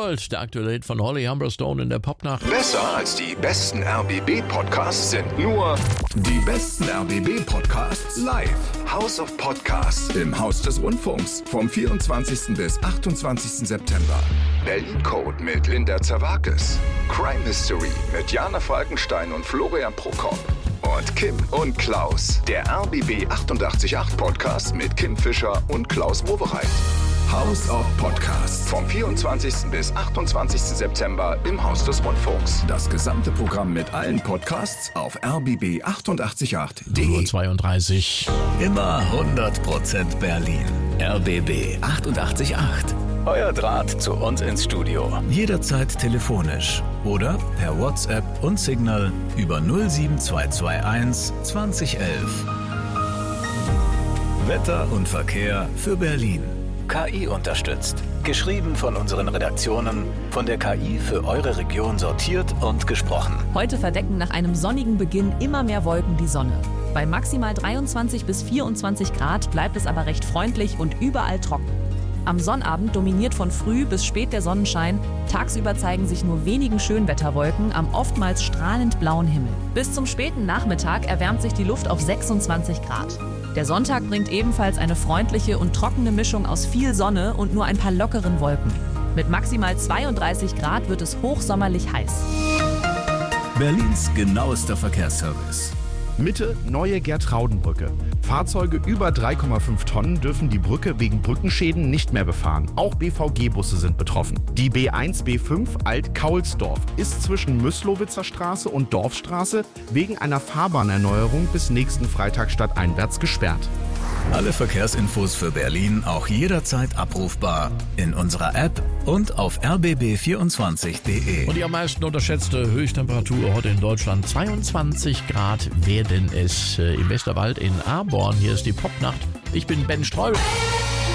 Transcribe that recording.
World, der aktuelle Hit von Holly Humberstone in der Popnacht. Besser als die besten RBB-Podcasts sind nur die besten RBB-Podcasts live. House of Podcasts im Haus des Rundfunks vom 24. bis 28. September. Berlin Code mit Linda Zerwakis. Crime Mystery mit Jana Falkenstein und Florian Prokop. Und Kim und Klaus, der RBB 888 Podcast mit Kim Fischer und Klaus Wowereit. House of Podcasts vom 24. bis 28. September im Haus des Rundfunks. Das gesamte Programm mit allen Podcasts auf rbb888.de. 32. Immer 100% Berlin. RBB 888. Euer Draht zu uns ins Studio. Jederzeit telefonisch oder per WhatsApp und Signal über 07221 2011. Wetter und Verkehr für Berlin. KI unterstützt. Geschrieben von unseren Redaktionen, von der KI für eure Region sortiert und gesprochen. Heute verdecken nach einem sonnigen Beginn immer mehr Wolken die Sonne. Bei maximal 23 bis 24 Grad bleibt es aber recht freundlich und überall trocken. Am Sonnabend dominiert von früh bis spät der Sonnenschein. Tagsüber zeigen sich nur wenigen Schönwetterwolken am oftmals strahlend blauen Himmel. Bis zum späten Nachmittag erwärmt sich die Luft auf 26 Grad. Der Sonntag bringt ebenfalls eine freundliche und trockene Mischung aus viel Sonne und nur ein paar lockeren Wolken. Mit maximal 32 Grad wird es hochsommerlich heiß. Berlins genauester Verkehrsservice. Mitte neue Gertraudenbrücke. Fahrzeuge über 3,5 Tonnen dürfen die Brücke wegen Brückenschäden nicht mehr befahren. Auch BVG-Busse sind betroffen. Die B1, B5 Alt-Kaulsdorf ist zwischen Müßlowitzer Straße und Dorfstraße wegen einer Fahrbahnerneuerung bis nächsten Freitag stadteinwärts gesperrt. Alle Verkehrsinfos für Berlin auch jederzeit abrufbar in unserer App und auf rbb24.de. Und die am meisten unterschätzte Höchsttemperatur heute in Deutschland, 22 Grad werden es im Westerwald in Aborn. Hier ist die Popnacht. Ich bin Ben Streubel.